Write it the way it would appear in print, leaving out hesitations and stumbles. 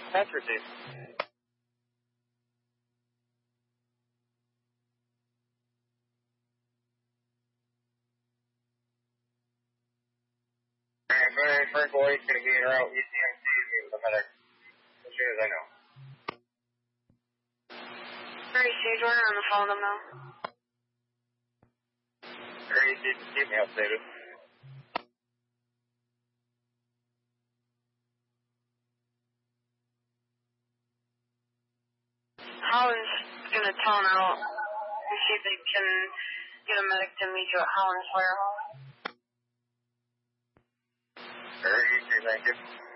That's received. Alright, Frank Boyd's going to be en route ECMC with the medic as soon as I know. Alright, Sage, we're on the phone them now. Alright, keep me updated. Holland's going to tone out and see if they can get a medic to meet you at Holland's warehouse. Alright, thank you.